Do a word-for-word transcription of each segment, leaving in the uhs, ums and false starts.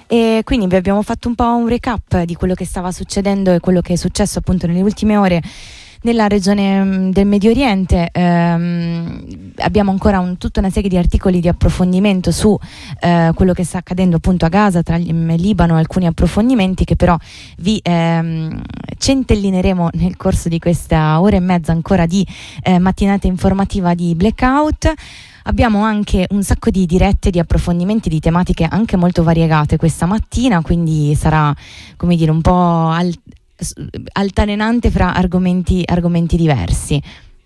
E quindi vi abbiamo fatto un po' un recap di quello che stava succedendo e quello che è successo appunto nelle ultime ore nella regione mh, del Medio Oriente. Ehm, abbiamo ancora un, tutta una serie di articoli di approfondimento su eh, quello che sta accadendo appunto a Gaza, tra il Libano, alcuni approfondimenti che però vi ehm, centellineremo nel corso di questa ora e mezza ancora di eh, mattinata informativa di Blackout. Abbiamo anche un sacco di dirette, di approfondimenti, di tematiche anche molto variegate questa mattina, quindi sarà, come dire, un po' al, altalenante fra argomenti, argomenti diversi.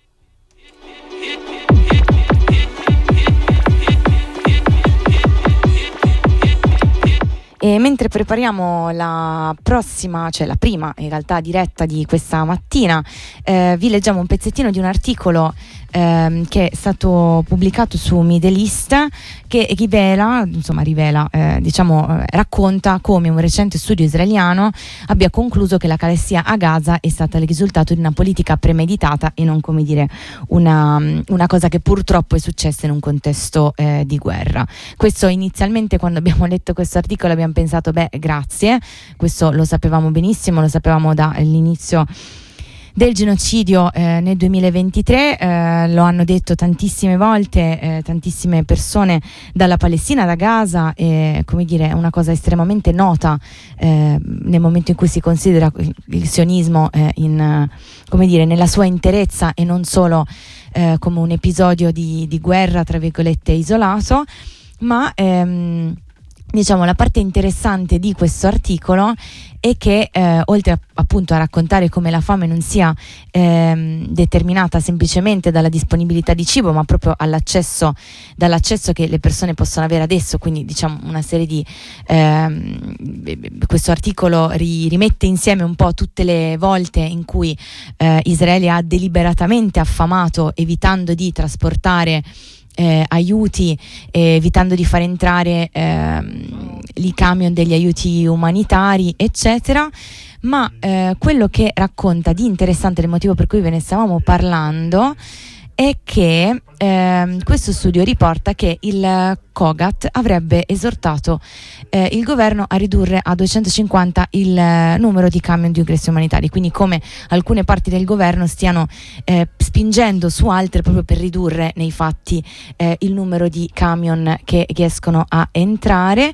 E mentre prepariamo la prossima, cioè la prima in realtà diretta di questa mattina, eh, vi leggiamo un pezzettino di un articolo ehm, che è stato pubblicato su Middle East, che rivela, insomma rivela, eh, diciamo, eh, racconta come un recente studio israeliano abbia concluso che la carestia a Gaza è stata il risultato di una politica premeditata e non, come dire, una, una cosa che purtroppo è successa in un contesto eh, di guerra. Questo inizialmente, quando abbiamo letto questo articolo, abbiamo pensato, beh, grazie, questo lo sapevamo benissimo, lo sapevamo dall'inizio del genocidio eh, nel duemilaventitré, eh, lo hanno detto tantissime volte eh, tantissime persone dalla Palestina, da Gaza, e come dire è una cosa estremamente nota eh, nel momento in cui si considera il sionismo eh, in, come dire, nella sua interezza e non solo eh, come un episodio di, di guerra tra virgolette isolato, ma ehm, diciamo la parte interessante di questo articolo è che eh, oltre a, appunto a raccontare come la fame non sia ehm, determinata semplicemente dalla disponibilità di cibo, ma proprio all'accesso, dall'accesso che le persone possono avere adesso, quindi diciamo una serie di ehm, questo articolo ri, rimette insieme un po' tutte le volte in cui eh, Israele ha deliberatamente affamato, evitando di trasportare Eh, aiuti, eh, evitando di far entrare ehm, i camion degli aiuti umanitari, eccetera. Ma eh, quello che racconta di interessante, il motivo per cui ve ne stavamo parlando, è che ehm, questo studio riporta che il COGAT avrebbe esortato eh, il governo a ridurre a duecentocinquanta il eh, numero di camion di ingressi umanitari, quindi come alcune parti del governo stiano eh, spingendo su altre proprio per ridurre nei fatti eh, il numero di camion che riescono a entrare.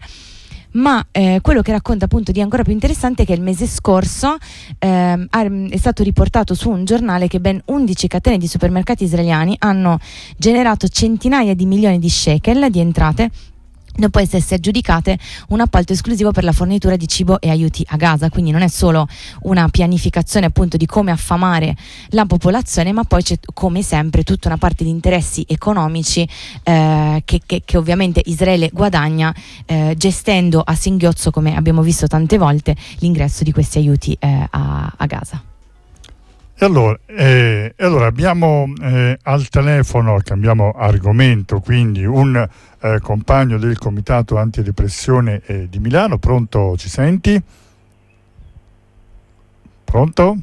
Ma eh, quello che racconta appunto di ancora più interessante è che il mese scorso ehm, è stato riportato su un giornale che ben undici catene di supermercati israeliani hanno generato centinaia di milioni di shekel di entrate dopo essersi aggiudicate un appalto esclusivo per la fornitura di cibo e aiuti a Gaza. Quindi non è solo una pianificazione appunto di come affamare la popolazione, ma poi c'è come sempre tutta una parte di interessi economici eh, che, che, che ovviamente Israele guadagna eh, gestendo a singhiozzo, come abbiamo visto tante volte, l'ingresso di questi aiuti eh, a, a Gaza. E allora, eh, allora abbiamo eh, al telefono, cambiamo argomento, quindi un eh, compagno del Comitato Antirepressione eh, di Milano. Pronto, ci senti? Pronto?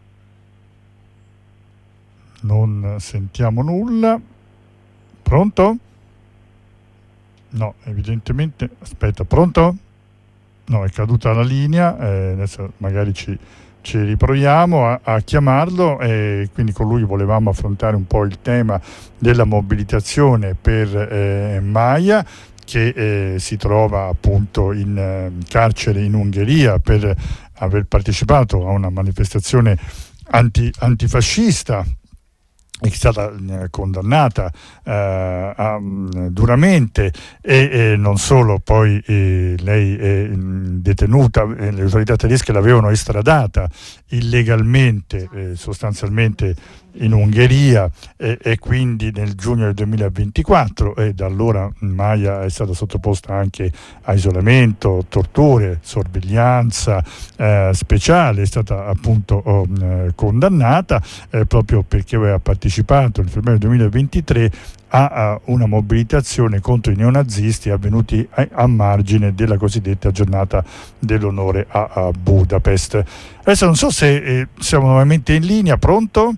Non sentiamo nulla. Pronto? No, evidentemente. Aspetta, pronto? No, è caduta la linea, eh, adesso magari ci... ci riproviamo a, a chiamarlo, e quindi con lui volevamo affrontare un po' il tema della mobilitazione per eh, Maia, che eh, si trova appunto in eh, carcere in Ungheria per aver partecipato a una manifestazione anti, antifascista, è stata eh, condannata eh, a, duramente e, e non solo, poi eh, lei è detenuta, eh, le autorità tedesche l'avevano estradata illegalmente eh, sostanzialmente in Ungheria e, e quindi nel giugno del duemilaventiquattro, e da allora Maia è stata sottoposta anche a isolamento, torture, sorveglianza eh, speciale, è stata appunto oh, eh, condannata eh, proprio perché aveva partecipato nel febbraio duemilaventitré a, a una mobilitazione contro i neonazisti avvenuti a, a margine della cosiddetta giornata dell'onore a, a Budapest. Adesso non so se eh, siamo nuovamente in linea. Pronto?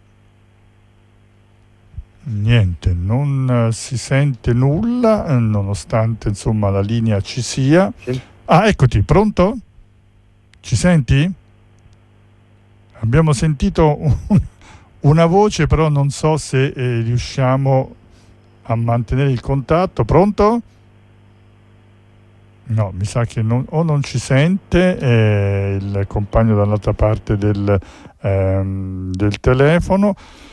Niente, non uh, si sente nulla, eh, nonostante insomma la linea ci sia. Sì. Ah, eccoti, pronto? Ci senti? Abbiamo sentito un, una voce, però non so se eh, riusciamo a mantenere il contatto. Pronto? No, mi sa che non, o non ci sente eh, il compagno dall'altra parte del, ehm, del telefono.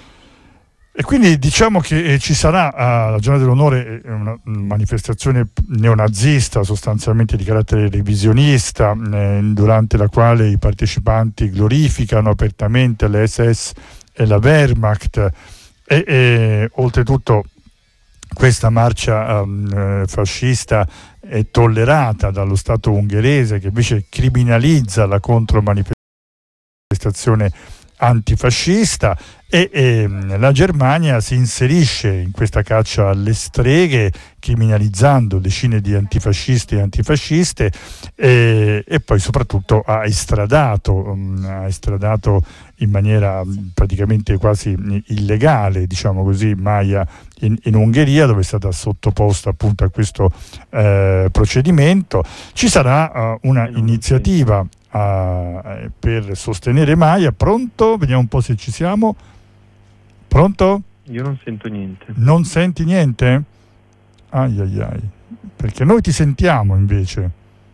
E quindi diciamo che eh, ci sarà alla Giornata dell'Onore eh, una manifestazione neonazista, sostanzialmente di carattere revisionista, eh, durante la quale i partecipanti glorificano apertamente l'S S e la Wehrmacht e, e oltretutto questa marcia um, fascista è tollerata dallo Stato ungherese, che invece criminalizza la contromanifestazione antifascista, e, e la Germania si inserisce in questa caccia alle streghe, criminalizzando decine di antifascisti e antifasciste, e, e poi soprattutto ha estradato, um, ha estradato in maniera praticamente quasi illegale, diciamo così, Maia in, in Ungheria, dove è stata sottoposta appunto a questo eh, procedimento. Ci sarà uh, una iniziativa uh, per sostenere Maia. Pronto? Vediamo un po' se ci siamo. Pronto? Io non sento niente. Non senti niente? Ai ai ai. Perché noi ti sentiamo invece.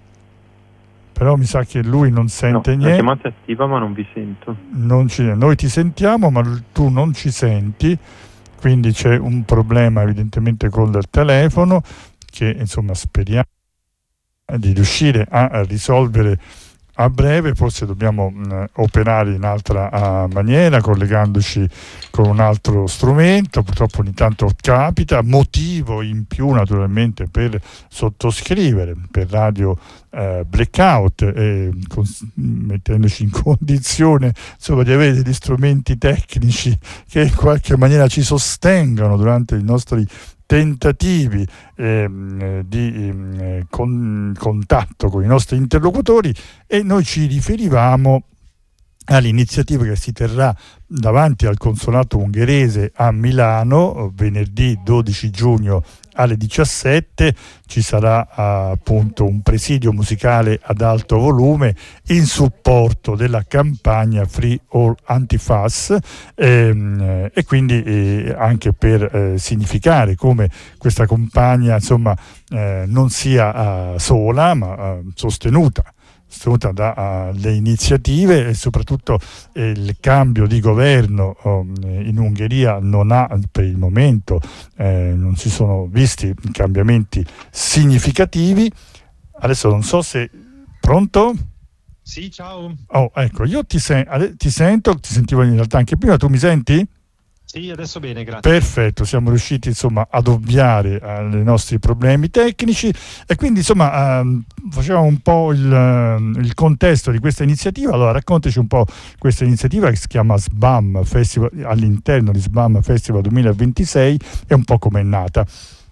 Però mi sa che lui non sente no, niente. La chiamata è attiva ma non vi sento. Non ci, noi ti sentiamo ma tu non ci senti, quindi c'è un problema evidentemente con il telefono che insomma speriamo di riuscire a risolvere a breve. Forse dobbiamo mh, operare in altra uh, maniera, collegandoci con un altro strumento. Purtroppo ogni tanto capita, motivo in più naturalmente per sottoscrivere per Radio eh, Blackout, eh, cons- mettendoci in condizione insomma di avere degli strumenti tecnici che in qualche maniera ci sostengano durante i nostri tentativi eh, di eh, con, contatto con i nostri interlocutori. E noi ci riferivamo all'iniziativa che si terrà davanti al consolato ungherese a Milano venerdì dodici giugno alle diciassette. Ci sarà appunto un presidio musicale ad alto volume in supporto della campagna Free All Anti-F A S, ehm, e quindi eh, anche per eh, significare come questa campagna insomma eh, non sia uh, sola ma uh, sostenuta sostenuta dalle uh, iniziative, e soprattutto eh, il cambio di governo um, in Ungheria non ha per il momento eh, non si sono visti cambiamenti significativi. Adesso non so se pronto? Sì, ciao. Oh, ecco, io ti, sen- ti sento, ti sentivo in realtà anche prima, tu mi senti? Sì, adesso bene, grazie. Perfetto, siamo riusciti insomma ad ovviare ai nostri problemi tecnici, e quindi insomma ehm, facciamo un po' il, il contesto di questa iniziativa. Allora raccontaci un po' questa iniziativa che si chiama S B A M Festival, all'interno di S B A M Festival duemilaventisei, e un po' come è nata.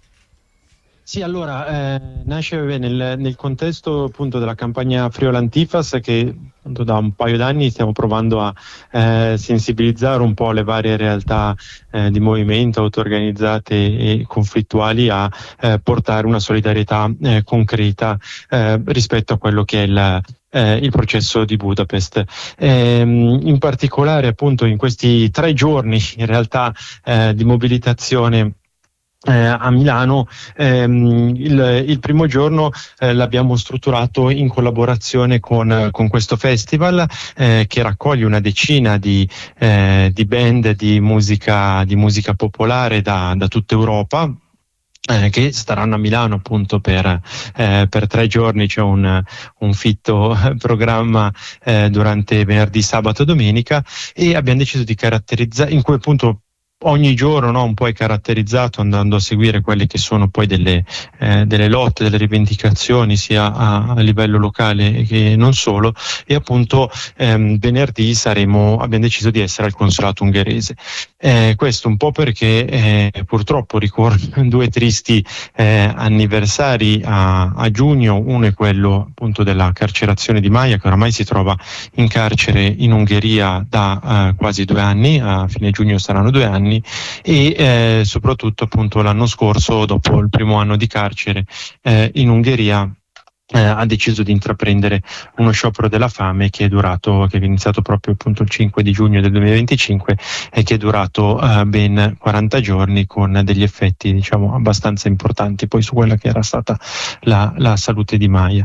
Sì, allora, eh, nasce nel, nel contesto appunto della campagna Free All Anti-F A S, che appunto da un paio d'anni stiamo provando a eh, sensibilizzare un po' le varie realtà eh, di movimento auto-organizzate e conflittuali a eh, portare una solidarietà eh, concreta eh, rispetto a quello che è il Eh, il processo di Budapest. Ehm, in particolare appunto in questi tre giorni in realtà eh, di mobilitazione Eh, a Milano, ehm, il, il primo giorno eh, l'abbiamo strutturato in collaborazione con, con questo festival eh, che raccoglie una decina di, eh, di band di musica, di musica popolare da, da tutta Europa. Eh, che staranno a Milano appunto per, eh, per tre giorni. C'è un, un fitto programma eh, durante venerdì, sabato e domenica, e abbiamo deciso di caratterizzare, in cui appunto ogni giorno, no, un po' è caratterizzato andando a seguire quelle che sono poi delle, eh, delle lotte, delle rivendicazioni sia a, a livello locale che non solo. E appunto ehm, venerdì saremo, abbiamo deciso di essere al consolato ungherese. Eh, questo un po' perché eh, purtroppo ricorrono due tristi eh, anniversari a, a giugno. Uno è quello appunto della carcerazione di Maia, che oramai si trova in carcere in Ungheria da eh, quasi due anni, a fine giugno saranno due anni, e eh, soprattutto appunto l'anno scorso, dopo il primo anno di carcere eh, in Ungheria, Eh, ha deciso di intraprendere uno sciopero della fame che è durato, che è iniziato proprio appunto il cinque di giugno del duemilaventicinque e che è durato eh, ben quaranta giorni, con degli effetti diciamo abbastanza importanti poi su quella che era stata la, la salute di Maya.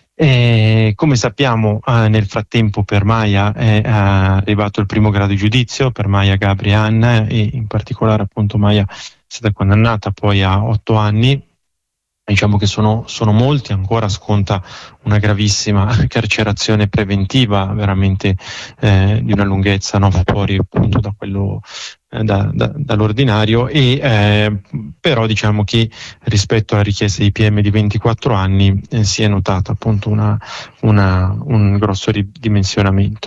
E come sappiamo eh, nel frattempo per Maya è eh, arrivato il primo grado di giudizio per Maya, Gabri e Anna, e in particolare appunto Maya è stata condannata poi a otto anni. Diciamo che sono, sono molti, ancora sconta una gravissima carcerazione preventiva, veramente eh, di una lunghezza no, fuori appunto da quello eh, da, da, dall'ordinario, e eh, però diciamo che rispetto alla richiesta di P M di ventiquattro anni eh, si è notata appunto una, una, un grosso ridimensionamento.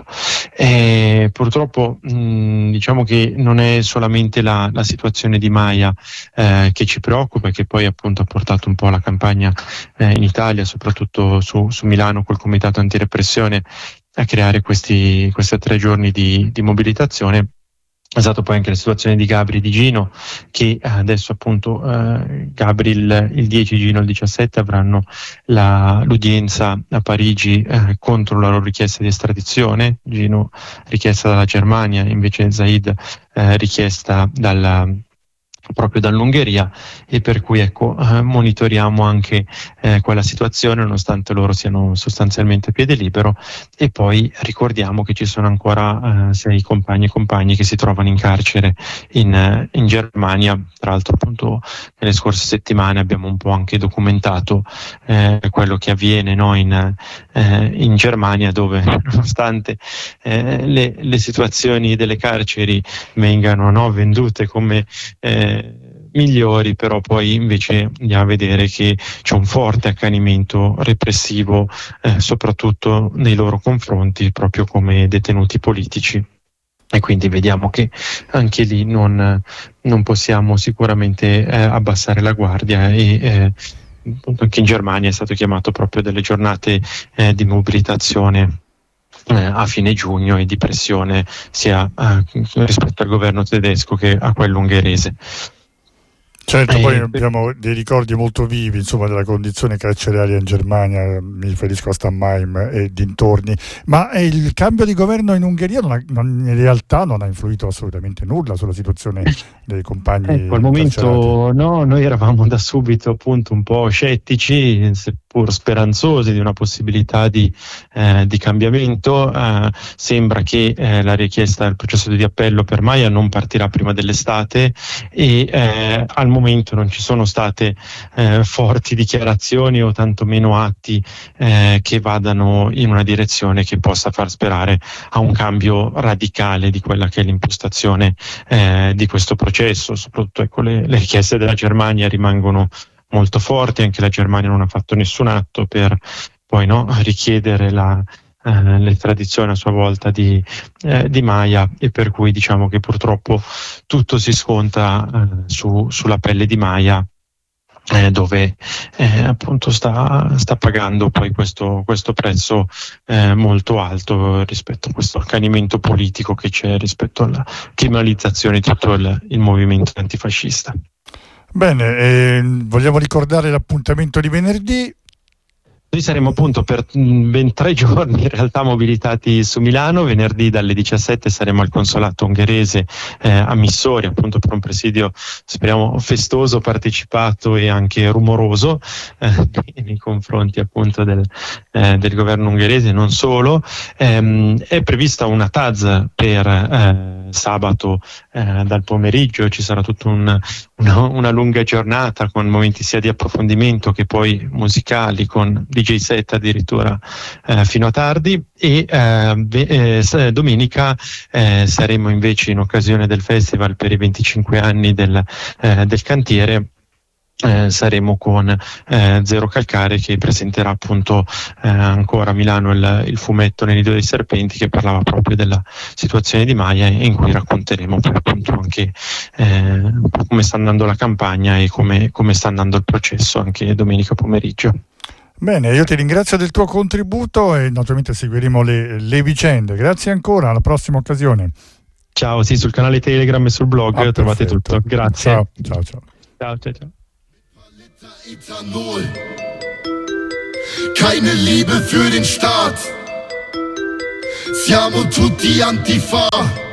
E purtroppo mh, diciamo che non è solamente la, la situazione di Maya eh, che ci preoccupa, che poi appunto ha portato un po' la campagna eh, in Italia, soprattutto su, su Milano col Comitato Antirepressione, a creare questi, questi tre giorni di, di mobilitazione. È stata poi anche la situazione di Gabri e di Gino, che adesso appunto eh, Gabri il, il dieci, Gino il diciassette avranno la, l'udienza a Parigi eh, contro la loro richiesta di estradizione. Gino richiesta dalla Germania, invece Zaid eh, richiesta dalla proprio dall'Ungheria, e per cui ecco eh, monitoriamo anche eh, quella situazione nonostante loro siano sostanzialmente a piede libero. E poi ricordiamo che ci sono ancora eh, sei compagni e compagni che si trovano in carcere in, in Germania. Tra l'altro appunto nelle scorse settimane abbiamo un po' anche documentato eh, quello che avviene no, in, eh, in Germania, dove nonostante eh, le, le situazioni delle carceri vengano no, vendute come eh, migliori, però poi invece andiamo a vedere che c'è un forte accanimento repressivo eh, soprattutto nei loro confronti, proprio come detenuti politici, e quindi vediamo che anche lì non, non possiamo sicuramente eh, abbassare la guardia. E eh, anche in Germania è stato chiamato proprio delle giornate eh, di mobilitazione eh, a fine giugno e di pressione sia eh, rispetto al governo tedesco che a quello ungherese. Certo, poi abbiamo dei ricordi molto vivi insomma della condizione carceraria in Germania, mi riferisco a Stammheim e dintorni, ma il cambio di governo in Ungheria non ha, non, in realtà non ha influito assolutamente nulla sulla situazione dei compagni. Ecco, al momento no, noi eravamo da subito appunto un po' scettici, seppur speranzosi di una possibilità di, eh, di cambiamento. Eh, sembra che eh, la richiesta del processo di appello per Maya non partirà prima dell'estate, e eh, al momento non ci sono state eh, forti dichiarazioni o tantomeno atti eh, che vadano in una direzione che possa far sperare a un cambio radicale di quella che è l'impostazione eh, di questo processo. Soprattutto ecco, le, le richieste della Germania rimangono molto forti, anche la Germania non ha fatto nessun atto per poi no, richiedere la Uh, l'estradizione a sua volta di, eh, di Maya, e per cui diciamo che purtroppo tutto si sconta uh, su, sulla pelle di Maya, eh, dove eh, appunto sta, sta pagando poi questo, questo prezzo eh, molto alto rispetto a questo accanimento politico che c'è rispetto alla criminalizzazione di tutto il, il movimento antifascista. Bene, eh, vogliamo ricordare l'appuntamento di venerdì. Noi saremo appunto per ben tre giorni in realtà mobilitati su Milano. Venerdì dalle diciassette saremo al consolato ungherese eh, a Missori, appunto per un presidio speriamo festoso, partecipato e anche rumoroso eh, nei confronti appunto del, eh, del governo ungherese, non solo. Ehm, è prevista una T A Z per eh, sabato eh, dal pomeriggio, ci sarà tutta un, una, una lunga giornata con momenti sia di approfondimento che poi musicali, con D J set addirittura eh, fino a tardi, e eh, eh, domenica eh, saremo invece in occasione del festival per i venticinque anni del, eh, del cantiere. Eh, saremo con eh, Zero Calcare, che presenterà appunto eh, ancora a Milano il, il fumetto Nel nido dei serpenti, che parlava proprio della situazione di Maya, e in cui racconteremo poi appunto anche eh, come sta andando la campagna e come, come sta andando il processo anche domenica pomeriggio. Bene, io ti ringrazio del tuo contributo e naturalmente seguiremo le, le vicende. Grazie ancora, alla prossima occasione. Ciao, sì, sul canale Telegram e sul blog ah, trovate perfetto. Tutto. Grazie. Ciao, ciao, ciao. Ciao, ciao, ciao. keine Liebe für den Staat. Siamo tutti Antifa.